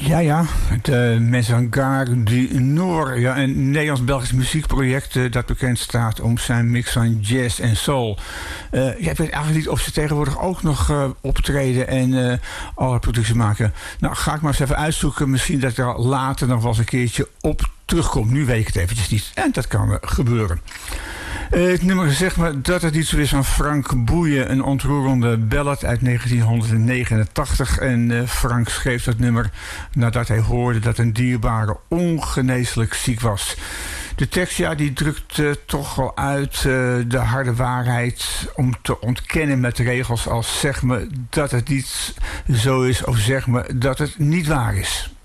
Ja. De mensen van Gare du Nord. Ja, een Nederlands-Belgisch muziekproject dat bekend staat om zijn mix van jazz en soul. Ik weet eigenlijk niet of ze tegenwoordig ook nog optreden en alle productie maken. Nou, ga ik maar eens even uitzoeken. Misschien dat ik er later nog wel eens een keertje op terugkomt. Nu weet ik het eventjes niet. En dat kan gebeuren. Het nummer zegt me dat het iets is van Frank Boeien, een ontroerende ballad uit 1989. En Frank schreef dat nummer nadat hij hoorde dat een dierbare ongeneeslijk ziek was. De tekst, ja, die drukt toch wel uit de harde waarheid om te ontkennen met regels als zeg me dat het niet zo is of zeg me dat het niet waar is.